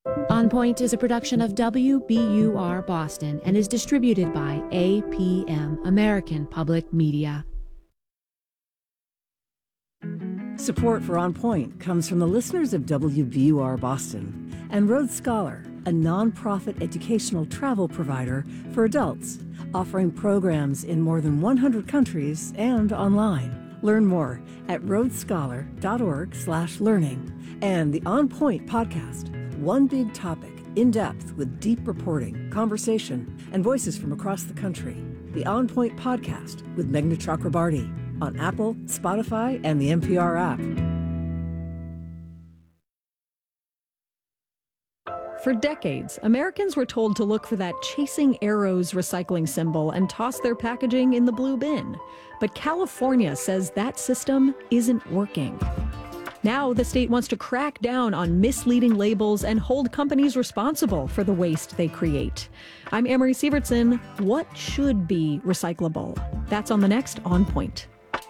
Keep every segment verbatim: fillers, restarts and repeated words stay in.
On Point is a production of W B U R Boston and is distributed by A P M, American Public Media. Support for On Point comes from the listeners of W B U R Boston and Road Scholar, a nonprofit educational travel provider for adults, offering programs in more than one hundred countries and online. Learn more at roadscholar.org slash learning. And the On Point podcast, one big topic, in depth with deep reporting, conversation, and voices from across the country. The On Point podcast with Meghna Chakrabarty on Apple, Spotify, and the N P R app. For decades, Americans were told to look for that Chasing Arrows recycling symbol and toss their packaging in the blue bin. But California says that system isn't working. Now the state wants to crack down on misleading labels and hold companies responsible for the waste they create. I'm Amory Sievertson. What should be recyclable? That's on the next On Point.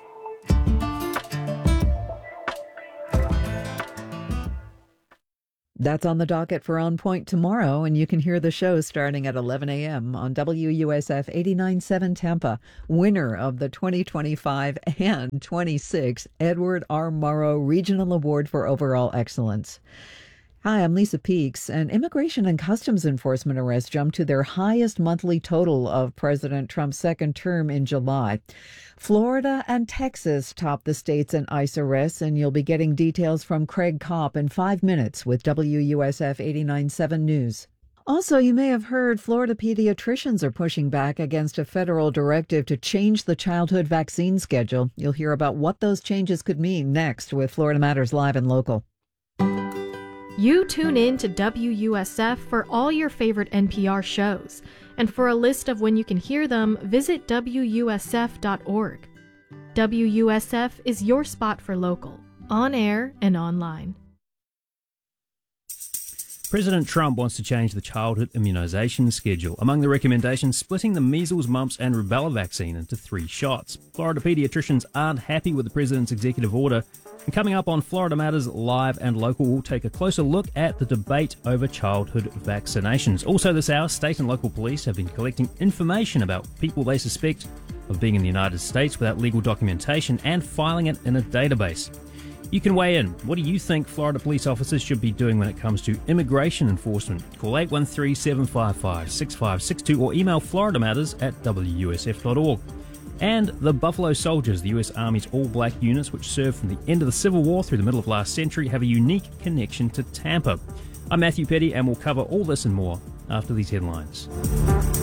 That's on the docket for On Point tomorrow, and you can hear the show starting at eleven a.m. on W U S F eighty-nine point seven Tampa, winner of the twenty twenty-five and twenty-six Edward R. Murrow Regional Award for Overall Excellence. Hi, I'm Lisa Peeks. And Immigration and Customs Enforcement arrests jumped to their highest monthly total of President Trump's second term in July. Florida and Texas topped the states in ICE arrests, and you'll be getting details from Craig Kopp in five minutes with W U S F eighty-nine point seven News. Also, you may have heard Florida pediatricians are pushing back against a federal directive to change the childhood vaccine schedule. You'll hear about what those changes could mean next with Florida Matters Live and Local. You tune in to W U S F for all your favorite N P R shows. And for a list of when you can hear them, visit W U S F dot org. W U S F is your spot for local, on air and online. President Trump wants to change the childhood immunization schedule. Among the recommendations, splitting the measles, mumps and rubella vaccine into three shots. Florida pediatricians aren't happy with the president's executive order. And coming up on Florida Matters Live and Local, we'll take a closer look at the debate over childhood vaccinations. Also this hour, state and local police have been collecting information about people they suspect of being in the United States without legal documentation and filing it in a database. You can weigh in. What do you think Florida police officers should be doing when it comes to immigration enforcement? Call eight one three, seven five five, six five six two or email florida matters at W U S F dot org. And the Buffalo Soldiers, the U S Army's all-black units which served from the end of the Civil War through the middle of last century, have a unique connection to Tampa. I'm Matthew Petty, and we'll cover all this and more after these headlines.